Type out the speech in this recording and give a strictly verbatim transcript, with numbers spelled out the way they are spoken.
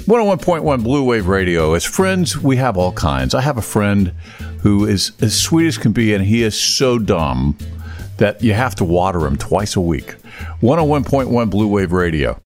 one oh one point one Blue Wave Radio. As friends, we have all kinds. I have a friend who is as sweet as can be, and he is so dumb that you have to water him twice a week. one oh one point one Blue Wave Radio.